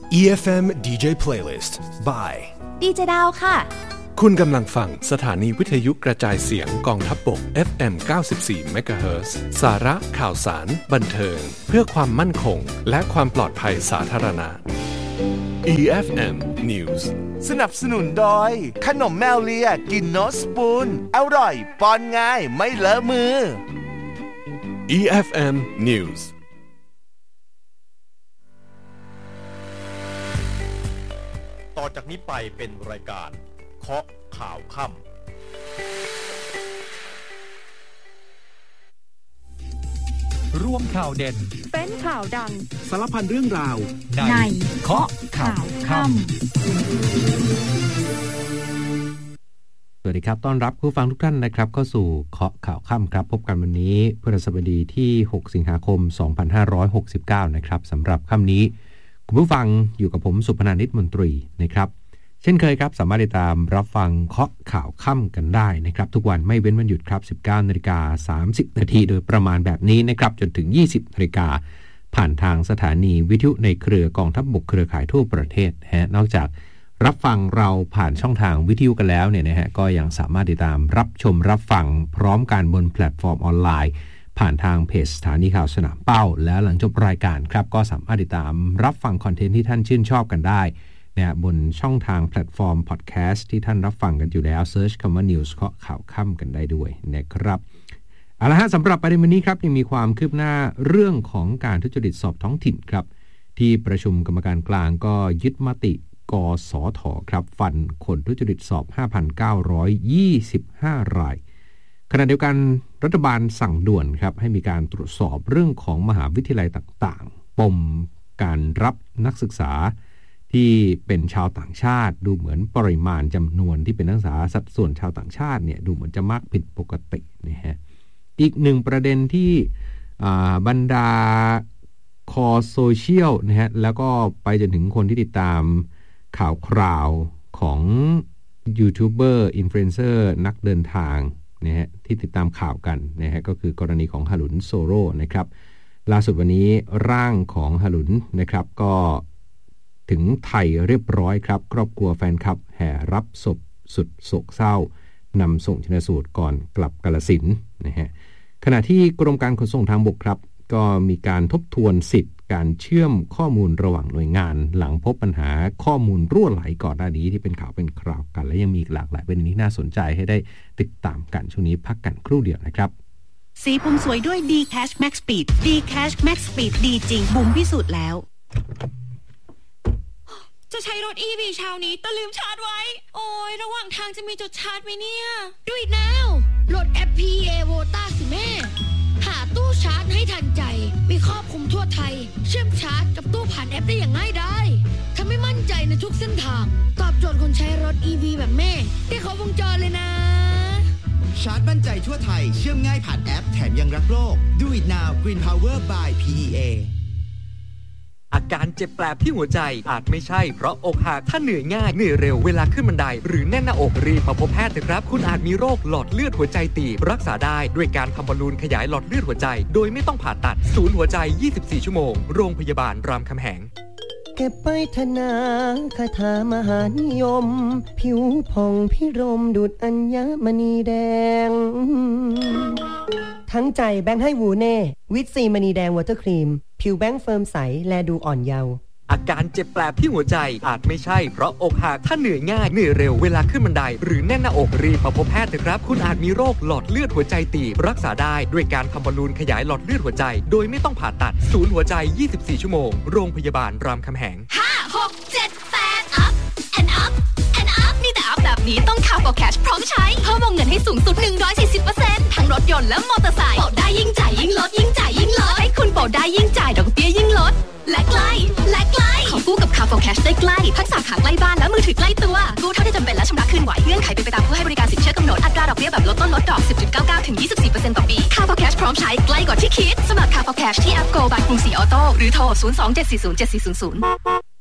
EFM DJ Playlist by ดีเจดาวค่ะคุณกำลังฟังสถานีวิทยุกระจายเสียงกองทัพบก FM 94 MHz สาระข่าวสารบันเทิงเพื่อความมั่นคงและความปลอดภัยสาธารณะ EFM News สนับสนุนโดยขนมแมวเลียกินโนสปูนอร่อยป้อนง่ายไม่เลอะมือ EFM News ต่อจากนี้ไปเป็นรายการเคาะข่าวค่ำรวมข่าวเด่นเป็นข่าวดังสารพันเรื่องราวในเคาะข่าวค่ำสวัสดีครับต้อนรับผู้ฟังทุกท่านนะครับเข้าสู่เคาะข่าวค่ำครับพบกันวันนี้พฤหัสบดีที่6สิงหาคม2569นะครับสำหรับค่ำนี้คุณผู้ฟังอยู่กับผมสุพนันท์ นิจมนตรีนะครับเช่นเคยครับสามารถติดตามรับฟังเคาะข่าวค่ำกันได้นะครับทุกวันไม่เว้นวันหยุดครับ 19:30 นาทีโดยประมาณแบบนี้นะครับจนถึง 20:00 นผ่านทางสถานีวิทยุในเครือกองทัพบกเครือข่ายทั่วประเทศนอกจากรับฟังเราผ่านช่องทางวิทยุกันแล้วเนี่ยนะฮะก็ยังสามารถติดตามรับชมรับฟังพร้อมกันบนแพลตฟอร์มออนไลน์ผ่านทางเพจสถานีข่าวสนามเป้าและหลังจบรายการครับก็สามารถติดตามรับฟังคอนเทนต์ที่ท่านชื่นชอบกันได้นะบนช่องทางแพลตฟอร์มพอดแคสต์ที่ท่านรับฟังกันอยู่แล้วเซิร์ชคำว่า News เคาะข่าวค่ำกันได้ด้วยนะครับเอาละฮะสำหรับประเด็นวันนี้ครับยังมีความคืบหน้าเรื่องของการทุจริตสอบท้องถิ่นครับที่ประชุมกรรมการกลางก็ยึดมติกสทครับฟันคนทุจริตสอบ 5,925 รายขณะเดียวกันรัฐบาลสั่งด่วนครับให้มีการตรวจสอบเรื่องของมหาวิทยาลัยต่างๆปมการรับนักศึกษาที่เป็นชาวต่างชาติดูเหมือนปริมาณจำนวนที่เป็นนักศึกษาสัดส่วนชาวต่างชาติเนี่ยดูเหมือนจะมากผิดปกตินะฮะอีกหนึ่งประเด็นที่บรรดาคอโซเชียลนะฮะแล้วก็ไปจนถึงคนที่ติดตามข่าวคราวของยูทูบเบอร์อินฟลูเอนเซอร์นักเดินทางนะฮะที่ติดตามข่าวกันนะฮะก็คือกรณีของฮารุนโซโร่นะครับล่าสุดวันนี้ร่างของฮารุนนะครับก็ถึงไทยเรียบร้อยครับครอบครัวแฟนคลับแห่รับศพสุดโศกเศร้านำส่งชันสูตรก่อนกลับกาฬสินธุ์นะฮะขณะที่กรมการขนส่งทางบกครับก็มีการทบทวนสิทธิ์การเชื่อมข้อมูลระหว่างหน่วยงานหลังพบปัญหาข้อมูลรั่วไหลก่อนหน้านี้ที่เป็นข่าวเป็นคราวกันและยังมีอีกหลากหลายประเด็นที่น่าสนใจให้ได้ติดตามกันช่วงนี้พักกันครู่เดียวนะครับสีผมสวยด้วย D-Cash Max Speed D-Cash Max Speed ดีจริงบุ๋มพิสูจน์แล้วจะใช้รถ EV เช้านี้แต่ลืมชาร์จไว้โอ้ยระหว่างทางจะมีจุดชาร์จไหมเนี่ย Do it now โหลดแอป PEA Vota สิแม่หาตู้ชาร์จให้ทันใจมีครอบคลุมทั่วไทยเชื่อมชาร์จกับตู้ผ่านแอปได้อย่างง่ายดายทำให้มั่นใจในทุกเส้นทางตอบโจทย์คนใช้รถ EV แบบแม่ที่เขาวงจรเลยนะชาร์จมั่นใจทั่วไทยเชื่อมง่ายผ่านแอปแถมยังรักโลก Do it now Green Power by PEA อาการเจ็บแปลบที่หัวใจอาจไม่ใช่เพราะอกหักถ้าเหนื่อยง่ายเหนื่อยเร็วเวลาขึ้นบันไดหรือแน่นหน้าอกรีบมาพบแพทย์เถอะครับคุณอาจมีโรคหลอดเลือดหัวใจตีบรักษาได้ด้วยการทำบอลลูนขยายหลอดเลือดหัวใจโดยไม่ต้องผ่าตัดศูนย์หัวใจ24ชั่วโมงโรงพยาบาลรามคำแหงเก็บไปธนาคาถามหานิยมผิวผ่องพิรมดุจอัญมณีแดงทั้งใจแบงค์ให้วูเน่วิตซีมณีแดงวอเตอร์ครีมผิวแบงค์เฟิร์มใสแลดูอ่อนเยาว์อาการเจ็บแปลบที่หัวใจอาจไม่ใช่เพราะอกหักถ้าเหนื่อยง่ายเหนื่อยเร็วเวลาขึ้นบันไดหรือแน่นหน้าอกรีบมาพบแพทย์เถอะครับคุณอาจมีโรคหลอดเลือดหัวใจตีบรักษาได้ด้วยการทำบอลลูนขยายหลอดเลือดหัวใจโดยไม่ต้องผ่าตัดศูนย์หัวใจ24ชั่วโมงโรงพยาบาลรามคำแหง 5 6 7 8 up and up and up มีแต่อัพแบบนี้ต้องข่าวกับแคชพร้อมใช้เพิ่มวงเงินให้สูงสุด 140% ทั้งรถยนต์และมอเตอร์ไซค์โปรได้ยิ่งจ่ายยิ่งลดยิ่งจ่ายยิ่งลดให้คุณโปรได้ยิ่งจ่ายดอกเบี้ยยิ่งลดและใกล้ขอกู้กับข่าวกับแคชได้ใกล้ทั้งสาขาใกล้บ้านและมือถือใกล้ตัวกู้เท่าที่จำเป็นและชำระคืนไหวเงื่อนไขเป็นไปตามผู้ให้บริการสินเชื่อกำหนดอัตราดอกเบี้ยแบบลดต้นลดดอก 10.99 ถึง 24% ต่อปีข่าวกับแคชพร้อมใช้ใกล้กว่าที่คิดสมัครข่าวกับแคชที่แอป Go บายกรุงศรีออโต้หรือโทร 02-740-7400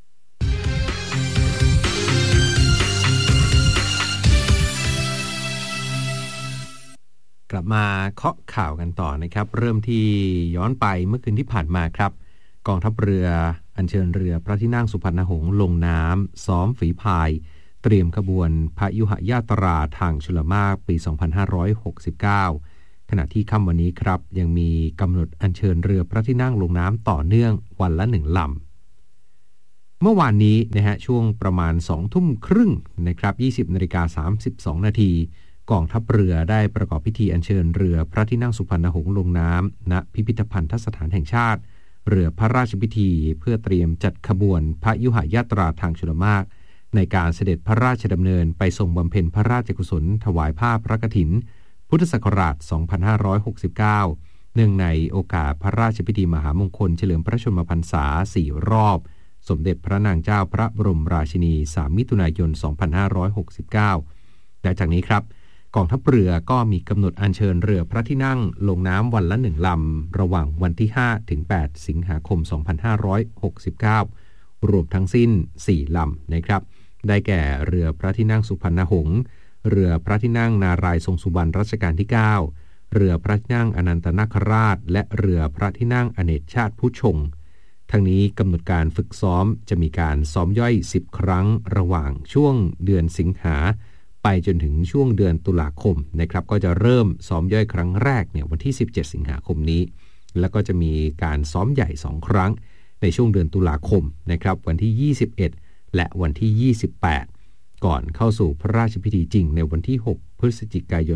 กลับมาเคาะข่าวกันต่อนะครับเริ่มที่ย้อนไปเมื่อคืนที่ผ่านมาครับกองทัพเรืออัญเชิญเรือพระที่นั่งสุพรรณหงส์ลงน้ำซ้อมฝีพายเตรียมขบวนพยุหยาตราทางชลมารปี 2569 ขณะที่ค่ำวันนี้ครับยังมีกำหนดอัญเชิญเรือพระที่นั่งลงน้ำต่อเนื่องวันละ1 ลำเมื่อวานนี้นะฮะช่วงประมาณ 20:30 น.นะครับ 20:32 น.กองทัพเรือได้ประกอบพิธีอัญเชิญเรือพระที่นั่งสุพรรณหงส์ลงน้ำณพิพิธภัณฑสถานแห่งชาติเรือพระราชพิธีเพื่อเตรียมจัดขบวนพยุหยาตราทางชลมารในการเสด็จพระราชดำเนินไปทรงบำเพ็ญพระราชกุศลถวายผ้าพระกฐินพุทธศักราช 2569 เนื่องในโอกาสพระราชพิธีมหามงคลเฉลิมพระชนมพรรษา 4 รอบสมเด็จพระนางเจ้าพระบรมราชินี 3 มิถุนายน 2569 และจากนี้ครับกองทัพเรือก็มีกำหนดอัญเชิญเรือพระที่นั่งลงน้ำวันละ1 ลำระหว่างวันที่ 5 ถึง 8 สิงหาคม 2569 รวมทั้งสิ้น 4 ลำนะครับได้แก่เรือพระที่นั่งสุพรรณหงส์เรือพระที่นั่งนารายณ์ทรงสุบรรณรัชกาลที่ 9 เรือพระที่นั่งอนันตนาคราชและเรือพระที่นั่งอเนกชาติผู้ชงทั้งนี้กำหนดการฝึกซ้อมจะมีการซ้อมย่อย10 ครั้งระหว่างช่วงเดือนสิงหาไปจนถึงช่วงเดือนตุลาคมนะครับก็จะเริ่มซ้อมย่อยครั้งแรกเนี่ยวันที่17 สิงหาคมนี้แล้วก็จะมีการซ้อมใหญ่2 ครั้งในช่วงเดือนตุลาคมนะครับวันที่21และวันที่28ก่อนเข้าสู่พระราชพิธีจริงในวันที่6 พฤศจิกายน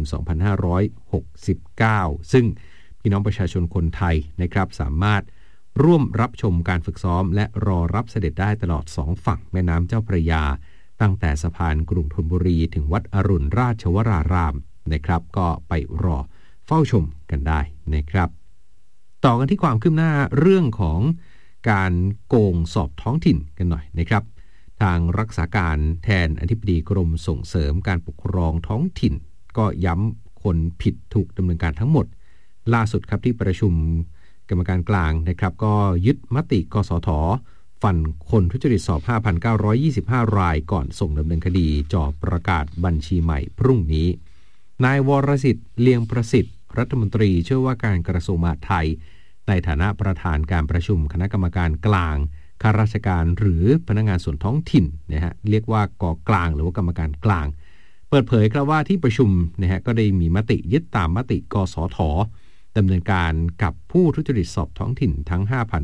2569 ซึ่งพี่น้องประชาชนคนไทยนะครับสามารถร่วมรับชมการฝึกซ้อมและรอรับเสด็จได้ตลอด2 ฝั่งแม่น้ำเจ้าพระยาตั้งแต่สะพานกรุงธนบุรีถึงวัดอรุณราชวรารามนะครับก็ไปรอเฝ้าชมกันได้นะครับต่อกันที่ความคืบหน้าเรื่องของการโกงสอบท้องถิ่นกันหน่อยนะครับทางรักษาการแทนอธิบดีกรมส่งเสริมการปกครองท้องถิ่นก็ย้ำคนผิดถูกดำเนินการทั้งหมดล่าสุดครับที่ประชุมกรรมการกลางนะครับก็ยึดมติกสท.ฟันคนทุจริตสอบ 5,925 รายก่อนส่งดำเนินคดีจ่อประกาศบัญชีใหม่พรุ่งนี้นายวรสิทธิ์เลียงประสิทธิ์รัฐมนตรีช่วยว่าการกระทรวงมหาดไทยในฐานะประธานการประชุมคณะกรรมการกลางข้าราชการหรือพนักงานส่วนท้องถิ่นนะฮะเรียกว่ากกลางหรือว่ากรรมการกลางเปิดเผยครับว่าที่ประชุมนะฮะก็ได้มีมติยึดตามมติกสท.ดำเนินการกับผู้ทุจริตสอบท้องถิ่นทั้ง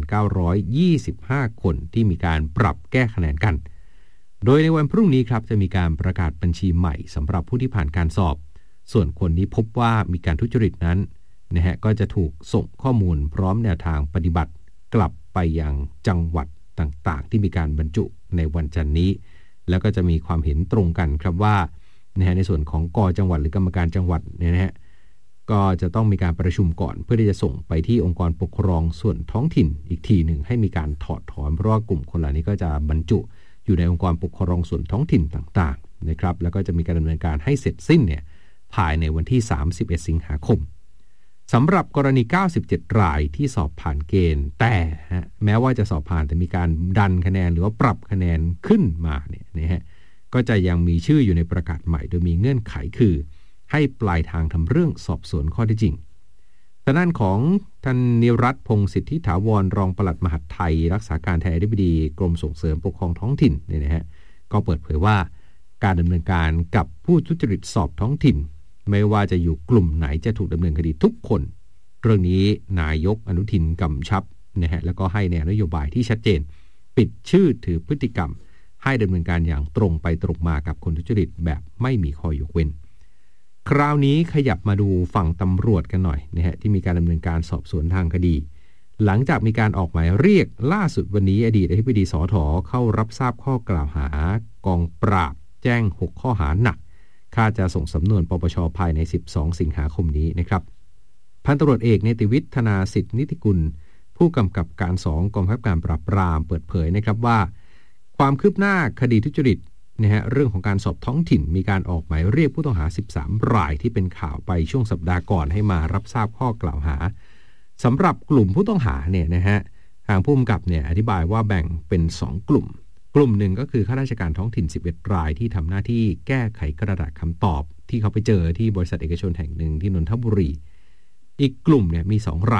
5,925 คนที่มีการปรับแก้คะแนนกันโดยในวันพรุ่งนี้ครับจะมีการประกาศบัญชีใหม่สำหรับผู้ที่ผ่านการสอบส่วนคนที่พบว่ามีการทุจริตนั้นนะฮะก็จะถูกส่งข้อมูลพร้อมแนวทางปฏิบัติกลับไปยังจังหวัดต่างๆที่มีการบรรจุในวันจันทร์นี้แล้วก็จะมีความเห็นตรงกันครับว่านะฮะในส่วนของก.จังหวัดหรือกรรมการจังหวัดเนี่ยนะฮะก็จะต้องมีการประชุมก่อนเพื่อที่จะส่งไปที่องค์กรปกครองส่วนท้องถิ่นอีกทีหนึ่งให้มีการถอดถอนเพราะว่ากลุ่มคนเหล่านี้ก็จะบรรจุอยู่ในองค์กรปกครองส่วนท้องถิ่นต่างๆนะครับแล้วก็จะมีการดำเนินการให้เสร็จสิ้นเนี่ยภายในวันที่31 สิงหาคมสำหรับกรณี97 รายที่สอบผ่านเกณฑ์แต่แม้ว่าจะสอบผ่านแต่มีการดันคะแนนหรือว่าปรับคะแนนขึ้นมาเนี่ยนะฮะก็จะยังมีชื่ออยู่ในประกาศใหม่โดยมีเงื่อนไขคือให้ปลายทางทำเรื่องสอบสวนข้อเท็จจริงทางด้านของท่านนิรัตน์พงษ์สิทธิถาวรรองปลัดมหาดไทยรักษาการแทนอธิบดีกรมส่งเสริมปกครองท้องถิ่นเนี่ยนะฮะก็เปิดเผยว่าการดำเนินการกับผู้ทุจริตสอบท้องถิ่นไม่ว่าจะอยู่กลุ่มไหนจะถูกดำเนินคดีทุกคนเรื่องนี้นายกอนุทินกำชับนะฮะแล้วก็ให้แนวนโยบายที่ชัดเจนปิดชื่อถือพฤติกรรมให้ดำเนินการอย่างตรงไปตรงมากับคนทุจริตแบบไม่มีข้อยกเว้นคราวนี้ขยับมาดูฝั่งตำรวจกันหน่อยนะฮะที่มีการดำเนินการสอบสวนทางคดีหลังจากมีการออกหมายเรียกล่าสุดวันนี้อดีตอธิบดีสท.เข้ารับทราบข้อกล่าวหากองปราบแจ้ง6ข้อหาหนักคาดจะส่งสำนวนปปช.ภายใน12 สิงหาคมนี้นะครับพันตำรวจเอกเนติวิทย์ธนาสิทธินิติกุลผู้กำกับการ2กองบังคับการปราบปรามเปิดเผยนะครับว่าความคืบหน้าคดีทุจริตนะฮะเรื่องของการสอบท้องถิ่นมีการออกหมายเรียกผู้ต้องหา13 รายที่เป็นข่าวไปช่วงสัปดาห์ก่อนให้มารับทราบข้อกล่าวหาสำหรับกลุ่มผู้ต้องหาเนี่ยนะฮะทางผู้กำกับเนี่ยอธิบายว่าแบ่งเป็น2 กลุ่มหนึ่งก็คือข้าราชการท้องถิ่น11 รายที่ทำหน้าที่แก้ไขกระดาษคำตอบที่เขาไปเจอที่บริษัทเอกชนแห่งหนึ่งที่นนทบุรีอีกกลุ่มเนี่ยมี2 ราย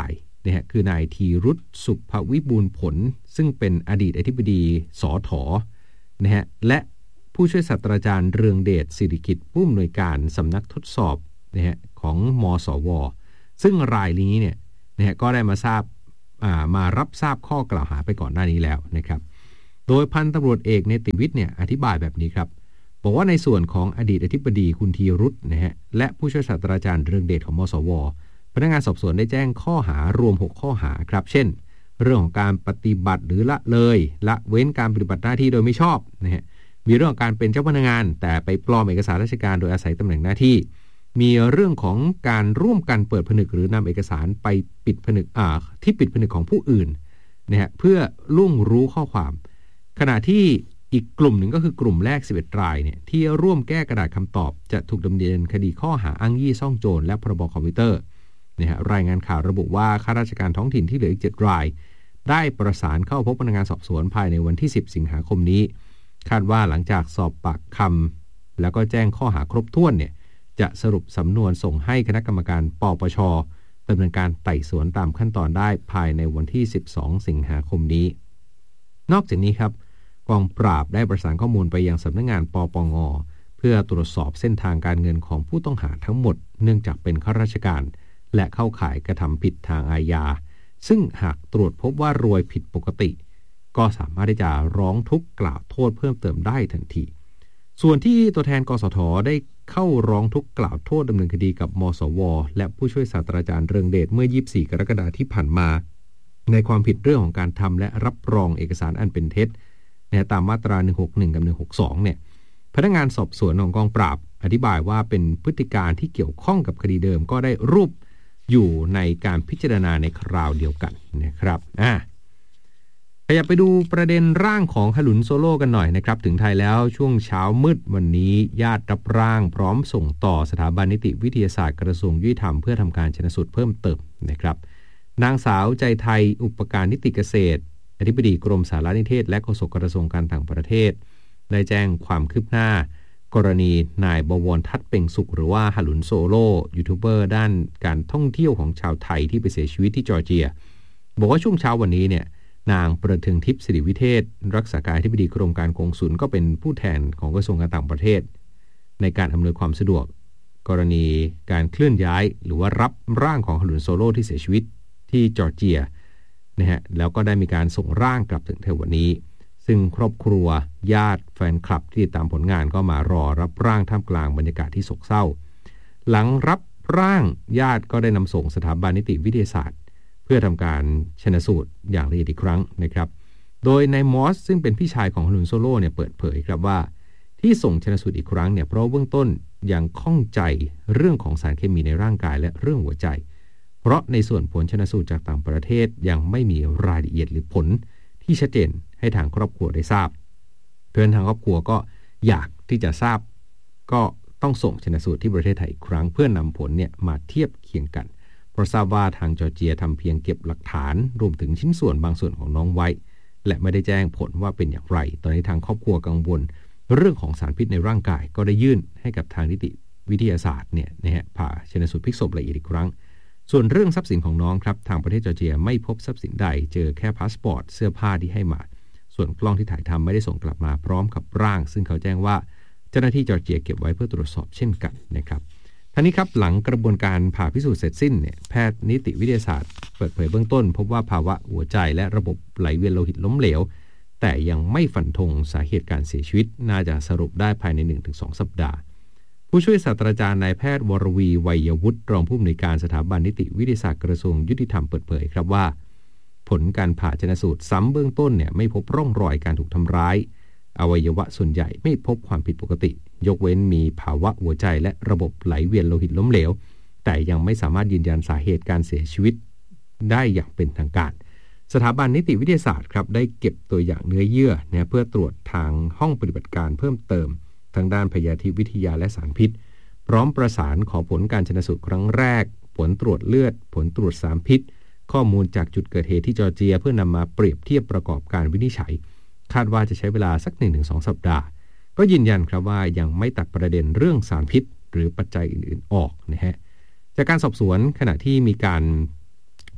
นะฮะคือนายธีรุตสุภวิบูลย์ผลซึ่งเป็นอดีตอธิบดีสถนะฮะและผู้ช่วยศาสตราจารย์เรืองเดชสิริกิจผู้อำนวยการสำนักทดสอบนะฮะของมสวซึ่งรายนี้เนี่ยนะฮะก็ได้มารับทราบข้อกล่าวหาไปก่อนหน้านี้แล้วนะครับโดยพันตำรวจเอกเนติวิทย์เนี่ยอธิบายแบบนี้ครับบอกว่าในส่วนของอดีตอธิบดีคุณธีรุตนะฮะและผู้ช่วยศาสตราจารย์เรืองเดชของมสวพนักงานสอบสวนได้แจ้งข้อหารวม6ข้อหาครับเช่นเรื่องของการปฏิบัติหรือละเลยละเว้นการปฏิบัติหน้าที่โดยไม่ชอบนะฮะมีเรื่องของการเป็นเจ้าพนักงานแต่ไปปลอมเอกสารราชการโดยอาศัยตำแหน่งหน้าที่มีเรื่องของการร่วมกันเปิดผนึกหรือนำเอกสารไปปิดผนึกที่ปิดผนึกของผู้อื่นนะฮะเพื่อล่วงรู้ข้อความขณะที่อีกกลุ่มหนึ่งก็คือกลุ่มแรก11รายเนี่ยที่ร่วมแก้กระดาษคำตอบจะถูกดำเนินคดีข้อหาอ้างยี่ซ่องโจรและพรบคอมพิวเตอร์นะฮะรายงานข่าวระบุว่าข้าราชการท้องถิ่นที่เหลืออีก7รายได้ประสานเข้าพบพนักงานสอบสวนภายในวันที่10สิงหาคมนี้คาดว่าหลังจากสอบปากคำแล้วก็แจ้งข้อหาครบถ้วนเนี่ยจะสรุปสำนวนส่งให้คณะกรรมการปปช.ดำเนินการไต่สวนตามขั้นตอนได้ภายในวันที่12สิงหาคมนี้นอกจากนี้ครับกองปราบได้ประสานข้อมูลไปยังสำนักงานปปง.เพื่อตรวจสอบเส้นทางการเงินของผู้ต้องหาทั้งหมดเนื่องจากเป็นข้าราชการและเข้าข่ายกระทำผิดทางอาญาซึ่งหากตรวจพบว่ารวยผิดปกติก็สามารถที่จะร้องทุกข์กล่าวโทษเพิ่มเติมได้ทันทีส่วนที่ตัวแทนกสทได้เข้าร้องทุกข์กล่าวโทษดำเนินคดีกับมสวและผู้ช่วยศาสตราจารย์เรืองเดชเมื่อ24กรกฎาคมที่ผ่านมาในความผิดเรื่องของการทำและรับรองเอกสารอันเป็นเท็จตามมาตรา161กับ162เนี่ยพนักงานสอบสวนของกองปราบอธิบายว่าเป็นพฤติการที่เกี่ยวข้องกับคดีเดิมก็ได้รูปอยู่ในการพิจารณาในคราวเดียวกันนะครับขยับไปดูประเด็นร่างของขลุนโซโล่กันหน่อยนะครับถึงไทยแล้วช่วงเช้ามืดวันนี้ญาติรับร่างพร้อมส่งต่อสถาบันนิติวิทยาศาสตร์กระทรวงยุติธรรมเพื่อทำการชันสูตรเพิ่มเติมนะครับนางสาวใจไทยอุปการนิติเกษตรอธิบดีกรมสารนิเทศและโฆษกกระทรวงการต่างประเทศได้แจ้งความคืบหน้ากรณีนายบวรทัศน์เป่งสุขหรือว่าขลุนโซโล่ยูทูบเบอร์ด้านการท่องเที่ยวของชาวไทยที่ไปเสียชีวิตที่จอร์เจียบอกว่าช่วงเช้าวันนี้เนี่ยนางประเทืองทิพย์สิริวิเทศรักษาการอธิบดีกรมการกงสุลก็เป็นผู้แทนของกระทรวงการต่างประเทศในการอำนวยความสะดวกกรณีการเคลื่อนย้ายหรือว่ารับร่างของขลุนโซโล่ที่เสียชีวิตที่จอร์เจียนะฮะแล้วก็ได้มีการส่งร่างกลับถึงวันนี้ซึ่งครอบครัวญาติแฟนคลับที่ติดตามผลงานก็มารอรับร่างท่ามกลางบรรยากาศที่โศกเศร้าหลังรับร่างญาติก็ได้นำส่งสถาบันนิติวิทยาศาสตร์เพื่อทำการชันสูตรอย่างละเอียดอีกครั้งนะครับโดยนายมอสซึ่งเป็นพี่ชายของขลุนโซโล่เนี่ยเปิดเผยครับว่าที่ส่งชันสูตรอีกครั้งเนี่ยเพราะเบื้องต้นยังข้องใจเรื่องของสารเคมีในร่างกายและเรื่องหัวใจเพราะในส่วนผลชันสูตรจากต่างประเทศยังไม่มีรายละเอียดหรือผลที่ชัดเจนให้ทางครอบครัวได้ทราบเพื่อนทางครอบครัวก็อยากที่จะทราบก็ต้องส่งชันสูตรที่ประเทศไทยอีกครั้งเพื่อนำผลเนี่ยมาเทียบเคียงกันเพราะทราบว่าทางจอร์เจียทำเพียงเก็บหลักฐานรวมถึงชิ้นส่วนบางส่วนของน้องไว้และไม่ได้แจ้งผลว่าเป็นอย่างไรตอนนี้ทางครอบครัวกังวลเรื่องของสารพิษในร่างกายก็ได้ยื่นให้กับทางนิติวิทยาศาสตร์เนี่ยนะฮะผ่าชันสูตรพลิกศพละเอียดอีกครั้งส่วนเรื่องทรัพย์สินของน้องครับทางประเทศจอร์เจียไม่พบทรัพย์สินใดเจอแค่พาสปอร์ตเสื้อผ้าที่ให้มาส่วนกล้องที่ถ่ายทำไม่ได้ส่งกลับมาพร้อมกับร่างซึ่งเขาแจ้งว่าเจ้าหน้าที่จอร์เจียเก็บไว้เพื่อตรวจสอบเช่นกันนะครับท่านี้ครับหลังกระบวนการผ่าพิสูจน์เสร็จสิ้นเนี่ยแพทย์นิติวิทยาศาสตร์เปิดเผยเบื้องต้นพบว่าภาวะหัวใจและระบบไหลเวียนโลหิตล้มเหลวแต่ยังไม่ฟันธงสาเหตุการเสียชีวิตน่าจะสรุปได้ภายใน 1-2 สัปดาห์ผู้ช่วยศาสตราจารย์นายแพทย์วรวีไวยวุฒิรองผู้อำนวยการสถาบันนิติวิทยาศาสตร์กระทรวงยุติธรรมเปิดเผยครับว่าผลการผ่าชันสูตรซ้ำเบื้องต้นเนี่ยไม่พบร่องรอยการถูกทำร้ายอวัยวะส่วนใหญ่ไม่พบความผิดปกติยกเว้นมีภาวะหัวใจและระบบไหลเวียนโลหิตล้มเหลวแต่ยังไม่สามารถยืนยันสาเหตุการเสียชีวิตได้อย่างเป็นทางการสถาบันนิติวิทยาศาสตร์ครับได้เก็บตัวอย่างเนื้อเยื่อเพื่อตรวจทางห้องปฏิบัติการเพิ่มเติมทางด้านพยาธิวิทยาและสารพิษพร้อมประสานขอผลการชันสูตรครั้งแรกผลตรวจเลือดผลตรวจสารพิษข้อมูลจากจุดเกิดเหตุที่จอร์เจียเพื่อนำมาเปรียบเทียบประกอบการวินิจฉัยคาดว่าจะใช้เวลาสัก 1-2 สัปดาห์ก็ยืนยันครับว่ายังไม่ตัดประเด็นเรื่องสารพิษหรือปัจจัยอื่นๆออกนะฮะจากการสอบสวนขณะที่มีการ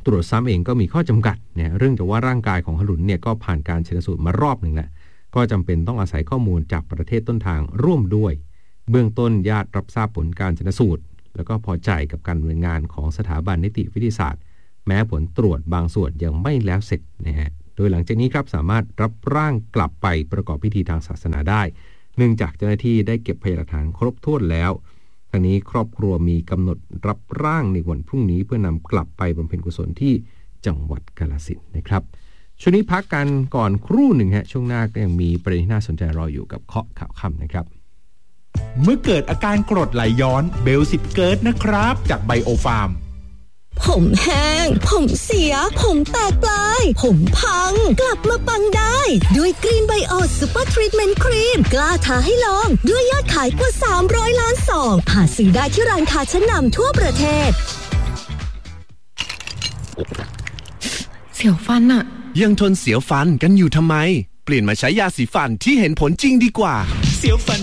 ตรวจซ้ำเองก็มีข้อจำกัดเนี่ยเรื่องจากว่าร่างกายของขลุนเนี่ยก็ผ่านการชันสูตรมารอบหนึ่งแล้วก็จำเป็นต้องอาศัยข้อมูลจากประเทศต้นทางร่วมด้วยเบื้องต้นญาติรับทราบผลการชันสูตรแล้วก็พอใจกับการดำเนินงานของสถาบันนิติวิทยาศาสตร์แม้ผลตรวจบางส่วนยังไม่แล้วเสร็จนะฮะโดยหลังจากนี้ครับสามารถรับร่างกลับไปประกอบพิธีทางศาสนาได้เนื่องจากเจ้าหน้าที่ได้เก็บพยานหลักฐานครบถ้วนแล้วทางนี้ครอบครัวมีกำหนดรับร่างในวันพรุ่งนี้เพื่อนำกลับไปบำเพ็ญกุศลที่จังหวัดกาฬสินธุ์นะครับช่วงนี้พักกันก่อนครู่หนึ่งฮะช่วงหน้าก็ยังมีประเด็นที่น่าสนใจรออยู่กับเคาะข่าวค่ำนะครับเมื่อเกิดอาการกรดไหลย้อนเบลสิบเกิร์ตนะครับจากไบโอฟาร์มผมแห้งผมเสียผมแตกปลายผมพังกลับมาปังได้ด้วยกรีนไบโอซูเปอร์ทรีทเมนต์ครีมกล้าท้าให้ลองด้วยยอดขายกว่า300 ล้านซองหาซื้อได้ที่ร้านค้าชั้นนำทั่วประเทศเสียวฟันอะยังทนเสียวฟันกันอยู่ทำไมเปลี่ยนมาใช้ยาสีฟันที่เห็นผลจริงดีกว่าเสียวฟัน